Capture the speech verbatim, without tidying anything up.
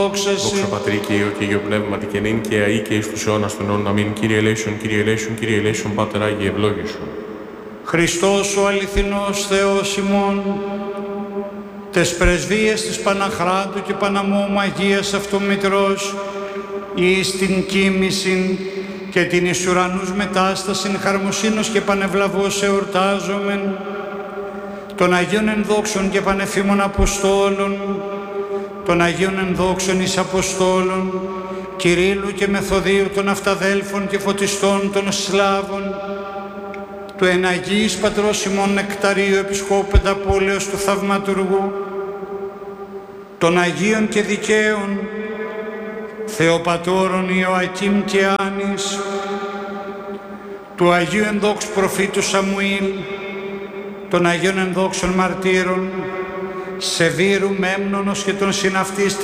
Δόξα Πατρί και Υιό και Υιό Πνεύματι και νυν και αεί και εις τους αιώνας των αιώνων. Αμήν. Κύριε ελέησον, Κύριε ελέησον, Κύριε ελέησον, Πάτερ Άγιε ευλόγησον. Χριστός ο αληθινός Θεός ημών, τες πρεσβείες της Παναχράτου και Παναμόμου Αγίας Αυτομητρός, εις την κοίμησιν και την εις ουρανούς μετάστασιν χαρμοσύνος και πανευλαβώς εορτάζομεν, των Αγίων ενδόξων και πανεφήμων Αποστόλων, των Αγίων ενδόξων εις Αποστόλων, Κυρίλλου και Μεθοδίου των Αυταδέλφων και Φωτιστών των Σλάβων, του εναγίης Πατρός ημών Νεκταρίου Επισκόπου Πενταπόλεως του Θαυματουργού, των Αγίων και Δικαίων Θεοπατώρων Ιωακήμ και Άνης, του Αγίου Ενδόξου Προφήτου Σαμουήλ, των Αγίων Ενδόξων Μαρτύρων Σεβίρου, Μέμνονος και των συναυτής